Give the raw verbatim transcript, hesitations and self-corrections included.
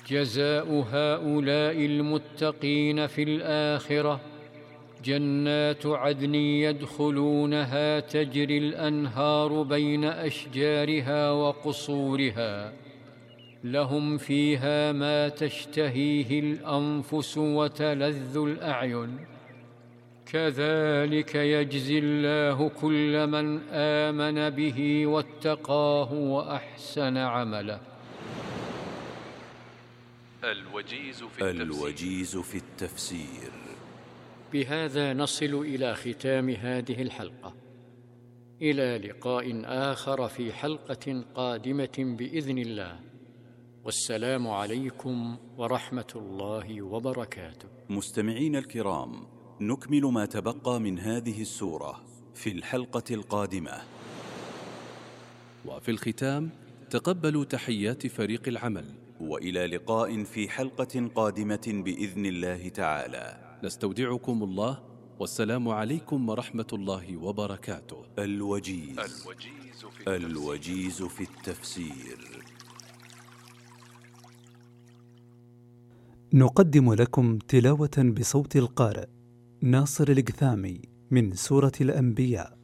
جزاء هؤلاء المتقين في الآخرة جنات عدن يدخلونها تجري الأنهار بين أشجارها وقصورها، لهم فيها ما تشتهيه الأنفس وتلذ الأعين، كذلك يجزي الله كل من آمن به واتقاه وأحسن عمله. الوجيز في التفسير, الوجيز في التفسير. بهذا نصل إلى ختام هذه الحلقة، إلى لقاء آخر في حلقة قادمة بإذن الله، والسلام عليكم ورحمة الله وبركاته. مستمعين الكرام، نكمل ما تبقى من هذه السورة في الحلقة القادمة. وفي الختام تقبلوا تحيات فريق العمل، وإلى لقاء في حلقة قادمة بإذن الله تعالى. نستودعكم الله، والسلام عليكم ورحمة الله وبركاته. الوجيز, الوجيز, في, التفسير. الوجيز في التفسير. نقدم لكم تلاوة بصوت القارئ ناصر القثامي من سورة الأنبياء.